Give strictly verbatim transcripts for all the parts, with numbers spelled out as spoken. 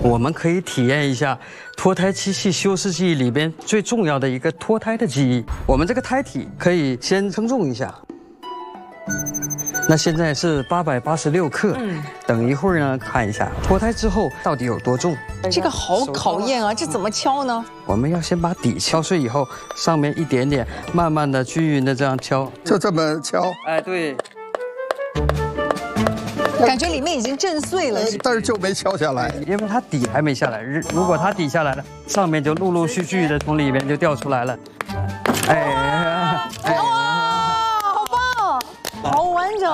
我们可以体验一下脱胎漆器修饰技艺里边最重要的一个脱胎的技艺。我们这个胎体可以先称重一下。 那现在是八百八十六克，嗯，等一会儿呢，看一下脱胎之后到底有多重。 这个好考验啊，这怎么敲呢？ 我们要先把底敲碎以后，上面一点点，慢慢的、均匀的这样敲， 就这么敲。 哎，对。 感觉里面已经震碎了， 但是就没敲下来， 因为它底还没下来。如果它底下来了，上面就陆陆续续的从里面就掉出来了。哎，哎。 好完整，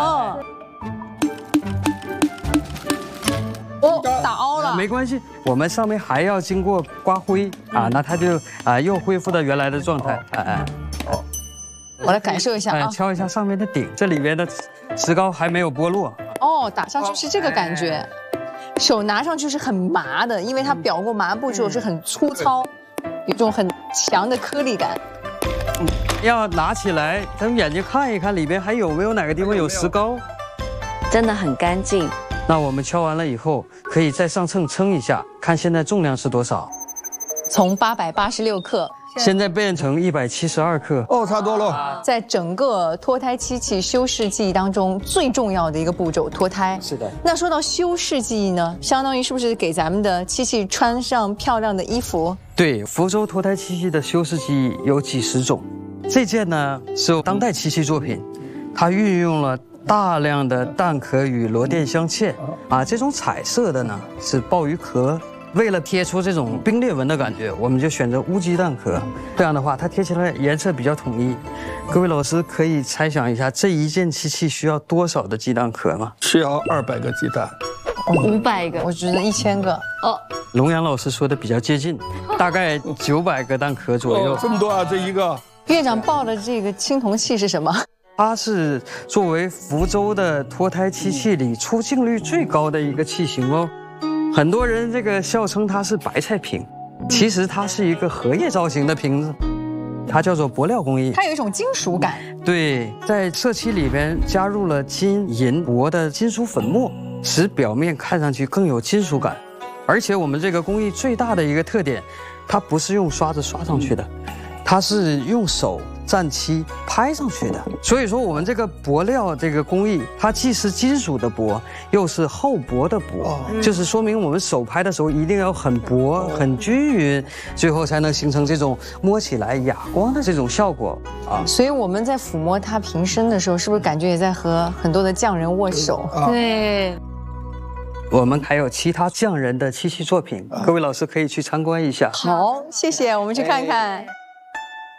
哦，打凹了， 没关系，我们上面还要经过刮灰啊，那它就啊又恢复到原来的状态。哎哎， 哦，我来感受一下啊， 敲一下上面的顶，这里边的石膏还没有剥落。 哦，打上去是这个感觉，手拿上去是很麻的，因为它裱过麻布之后是很粗糙，有一种很强的颗粒感。 要拿起来，咱们眼睛看一看里边还有没有哪个地方有石膏， 真的很干净。 那我们敲完了以后，可以再上秤称一下，看现在重量是多少。 从八百八十六克， 现在变成一百七十二克。 哦，差多了。 在整个脱胎漆器修饰技艺当中，最重要的一个步骤脱胎。 是的。 那说到修饰技艺呢，相当于是不是给咱们的漆器穿上漂亮的衣服？ 对，福州脱胎漆器的修饰技艺有几十种。 这件呢是当代漆器作品，它运用了大量的蛋壳与螺钿镶嵌啊，这种彩色的呢是鲍鱼壳。为了贴出这种冰裂纹的感觉，我们就选择乌鸡蛋壳。这样的话，它贴起来颜色比较统一。各位老师可以猜想一下，这一件漆器需要多少的鸡蛋壳吗？ 需要二百个鸡蛋， 五百个， 我觉得一千个。 哦， 龙阳老师说的比较接近，大概九百个蛋壳左右。 哦、这么多啊，这一个。 院长抱的这个青铜器是什么？ 它是作为福州的脱胎漆器里出镜率最高的一个器型哦。很多人这个笑称它是白菜瓶，其实它是一个荷叶造型的瓶子，它叫做帛料工艺。 它有一种金属感。 对，在色漆里边加入了金银铂的金属粉末，使表面看上去更有金属感。而且我们这个工艺最大的一个特点，它不是用刷子刷上去的。 它是用手蘸漆拍上去的，所以说我们这个帛料这个工艺，它既是金属的帛，又是厚薄的薄，就是说明我们手拍的时候一定要很薄、很均匀，最后才能形成这种摸起来哑光的这种效果啊。 所以我们在抚摸它瓶身的时候，是不是感觉也在和很多的匠人握手？ 对。 我们还有其他匠人的漆器作品，各位老师可以去参观一下。 好，谢谢，我们去看看。